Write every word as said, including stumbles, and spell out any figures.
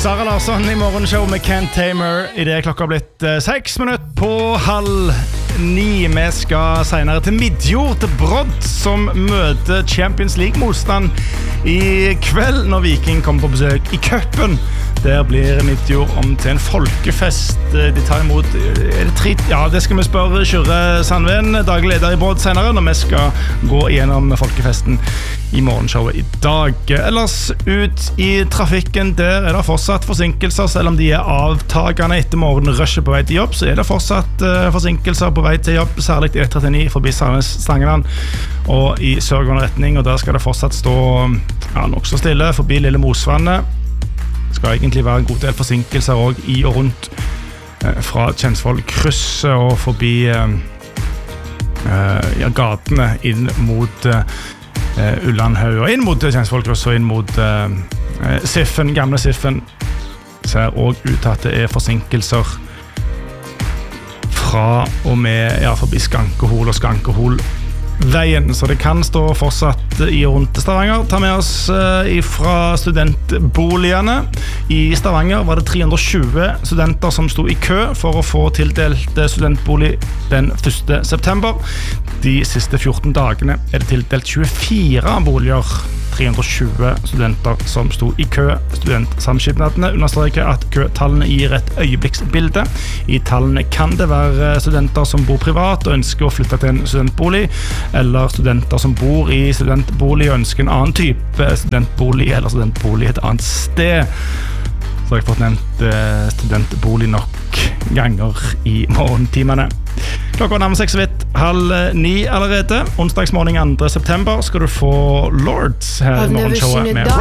Sara Larsson i morgenshow med Ken Tamer. I det klokka har blitt eh, seks minutter på halv ni. Vi skal senere til Midjord, til Brodd, som møter Champions League-motstand i kveld når Viking kommer på besøk i cupen. Der blir Midjord om til en folkefest. De tar imot er det tre? Ja, det skal vi spørre Kyrre Sandven, daglig leder i Brodd, senere, når vi skal gå igjennom folkefesten i morgenshowet i dag. Ellers ut i trafikken, der er det fortsatt forsinkelser, selv om de er avtagende etter morgenrushet på vei til jobb, så er det fortsatt uh, forsinkelser på vei til jobb, særlig i E trettini forbi Stangeland og i sørgående retning, og der skal det fortsatt stå ja, nok så stille forbi Lille Mosvannet. Det skal egentlig være en god del forsinkelser også i og rundt uh, fra Kjensvoll krysset og forbi uh, uh, ja, gatene inn mot uh, Uh, Ullandhaug og inn mot Kjensvollkrysset og inn mot uh, uh, Siffen, gamle Siffen. Ser også ut til at det er forsinkelser fra og med ja, forbi Skankehol og Skankehol-veien, så det kan stå fortsatt i og rundt Stavanger. Ta med oss uh, fra studentboligene. I Stavanger var det tre hundre og tjue studenter som stod i kø for å få tildelt studentbolig den første september. De siste fjorten dagene er det tildelt tjuefire boliger, tre hundre og tjue studenter som stod i kø. Studentsamskipnadene understreker at køtallene gir et øyeblikksbilde. I tallene kan det være studenter som bor privat og ønsker å flytte til en studentbolig, eller studenter som bor i studentbolig og ønsker en annen type studentbolig eller studentbolig et annet sted. Så har jeg fått nevnt eh, studentbolig nok ganger i morgentimene. Klokka nærmer seg så vidt halv ni allerede. Onsdagsmorgen andre september skal du få Lords her i morgenshowet med